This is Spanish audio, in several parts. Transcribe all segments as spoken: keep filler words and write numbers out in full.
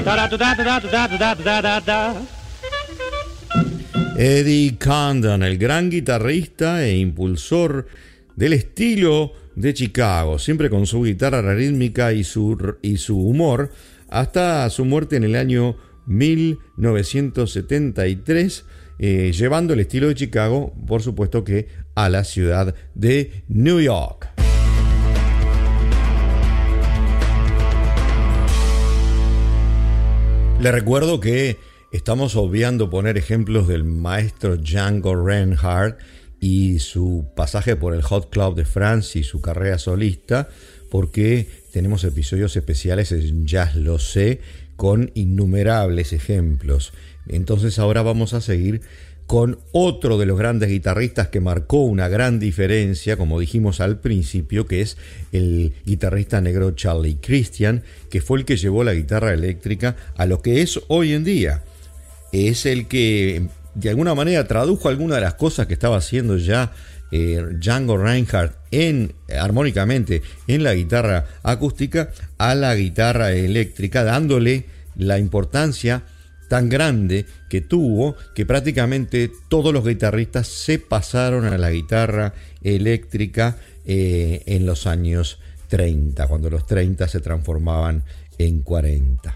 Eddie Condon, el gran guitarrista e impulsor del estilo de Chicago, siempre con su guitarra rítmica y su, y su humor, hasta su muerte en el año mil novecientos setenta y tres, eh, llevando el estilo de Chicago, por supuesto que a la ciudad de New York. Le recuerdo que estamos obviando poner ejemplos del maestro Django Reinhardt y su pasaje por el Hot Club de France y su carrera solista, porque tenemos episodios especiales en Jazz Lo Sé con innumerables ejemplos. Entonces ahora vamos a seguir con otro de los grandes guitarristas que marcó una gran diferencia, como dijimos al principio, que es el guitarrista negro Charlie Christian, que fue el que llevó la guitarra eléctrica a lo que es hoy en día. Es el que de alguna manera tradujo algunas de las cosas que estaba haciendo ya eh, Django Reinhardt en, armónicamente en la guitarra acústica a la guitarra eléctrica, dándole la importancia tan grande que tuvo que prácticamente todos los guitarristas se pasaron a la guitarra eléctrica eh, en los años treinta, cuando los treinta se transformaban en cuarenta.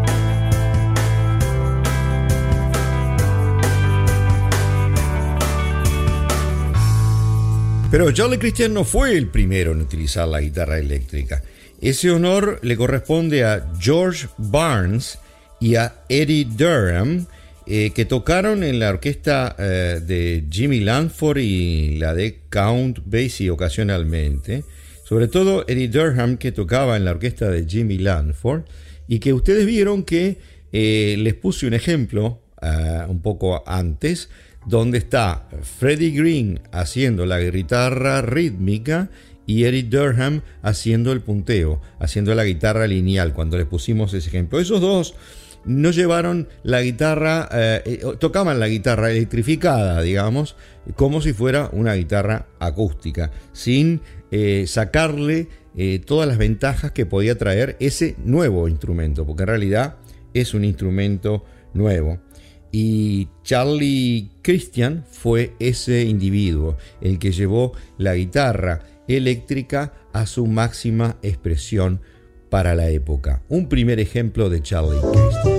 Pero Charlie Christian no fue el primero en utilizar la guitarra eléctrica. Ese honor le corresponde a George Barnes y a Eddie Durham, eh, que tocaron en la orquesta eh, de Jimmy Langford y la de Count Basie ocasionalmente. Sobre todo Eddie Durham, que tocaba en la orquesta de Jimmy Langford, y que ustedes vieron que eh, les puse un ejemplo uh, un poco antes, donde está Freddie Green haciendo la guitarra rítmica y Eddie Durham haciendo el punteo, haciendo la guitarra lineal, cuando les pusimos ese ejemplo. Esos dos no llevaron la guitarra, eh, tocaban la guitarra electrificada, digamos, como si fuera una guitarra acústica, sin eh, sacarle eh, todas las ventajas que podía traer ese nuevo instrumento, porque en realidad es un instrumento nuevo. Y Charlie Christian fue ese individuo, el que llevó la guitarra eléctrica a su máxima expresión para la época. Un primer ejemplo de Charlie Christian.